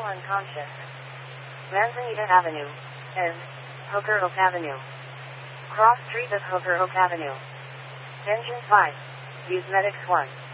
unconscious. Manzanita Avenue, and Hooker Oak Avenue. Cross street of Hooker Oak Avenue. Engine 5. Use Medics 1.